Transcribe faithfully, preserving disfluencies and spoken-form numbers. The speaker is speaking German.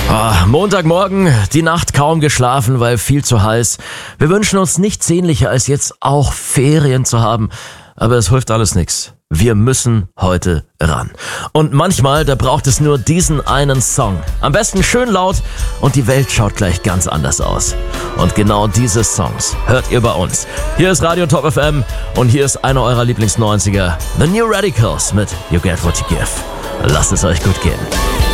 Oh, Montagmorgen, die Nacht kaum geschlafen, weil viel zu heiß. Wir wünschen uns nichts sehnlicher, als jetzt auch Ferien zu haben. Aber es hilft alles nichts. Wir müssen heute ran. Und manchmal, da braucht es nur diesen einen Song. Am besten schön laut und die Welt schaut gleich ganz anders aus. Und genau diese Songs hört ihr bei uns. Hier ist Radio Top F M und hier ist einer eurer Lieblings-neunziger, The New Radicals mit You Get What You Give. Lasst es euch gut gehen.